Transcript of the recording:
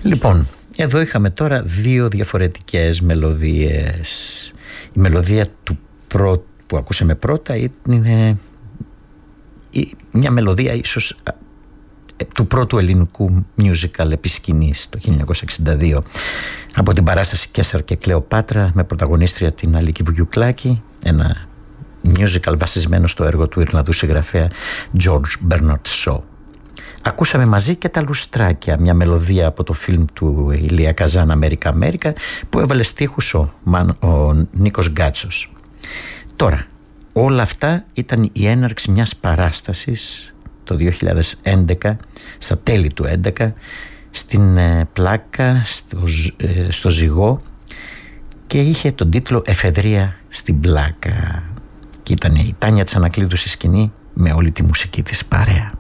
Λοιπόν, εδώ είχαμε τώρα δύο διαφορετικές μελωδίες. Η μελωδία που ακούσαμε πρώτα είναι μια μελωδία ίσως του πρώτου ελληνικού musical επί σκηνής το 1962 από την παράσταση Κέσσαρ και Κλεοπάτρα με πρωταγωνίστρια την Αλίκη Βουγιουκλάκη, ένα musical βασισμένο στο έργο του Ιρλανδού συγγραφέα George Bernard Shaw. Ακούσαμε μαζί και τα Λουστράκια, μια μελωδία από το φιλμ του Ηλία Καζάν Αμέρικα που έβαλε στίχους ο Νίκος Γκάτσος. Τώρα, όλα αυτά ήταν η έναρξη μιας παράστασης το 2011, στα τέλη του 2011, στην Πλάκα, στο Ζυγό, και είχε τον τίτλο «Εφεδρεία στην Πλάκα». Και ήταν η Τάνια Τσανακλείδου στη σκηνή με όλη τη μουσική της παρέα.